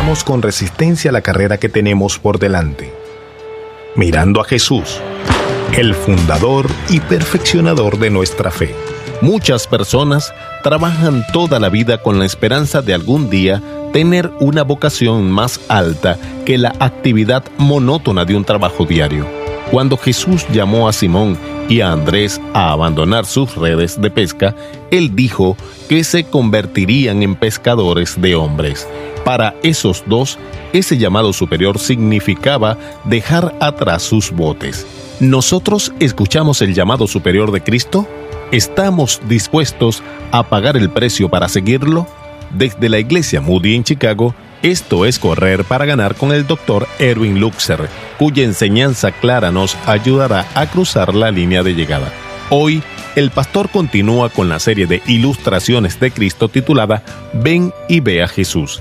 corramos con resistencia la carrera que tenemos por delante, mirando a Jesús, el fundador y perfeccionador de nuestra fe. Muchas personas trabajan toda la vida con la esperanza de algún día tener una vocación más alta que la actividad monótona de un trabajo diario. Cuando Jesús llamó a Simón y a Andrés a abandonar sus redes de pesca, Él dijo que se convertirían en pescadores de hombres. Para esos dos, ese llamado superior significaba dejar atrás sus botes. ¿Nosotros escuchamos el llamado superior de Cristo? ¿Estamos dispuestos a pagar el precio para seguirlo? Desde la Iglesia Moody en Chicago, esto es Correr para Ganar con el Dr. Erwin Lutzer, cuya enseñanza clara nos ayudará a cruzar la línea de llegada. Hoy, el pastor continúa con la serie de ilustraciones de Cristo titulada Ven y ve a Jesús.